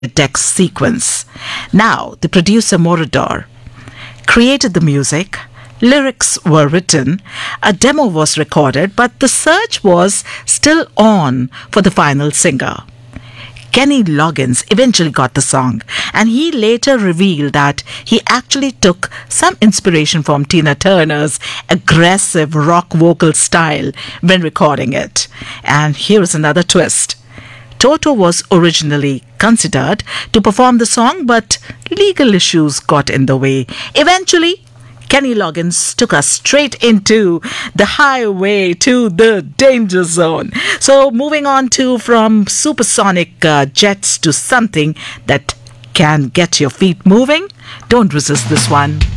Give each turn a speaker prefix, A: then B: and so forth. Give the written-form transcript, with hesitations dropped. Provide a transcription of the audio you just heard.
A: deck sequence. Now, the producer Morador created the music, lyrics were written, a demo was recorded, but the search was still on for the final singer. Kenny Loggins eventually got the song, and he later revealed that he actually took some inspiration from Tina Turner's aggressive rock vocal style when recording it. And here is another twist. Toto was originally considered to perform the song, but legal issues got in the way. Eventually, Kenny Loggins took us straight into the highway to the danger zone. So moving on to from supersonic jets to something that can get your feet moving. Don't resist this one.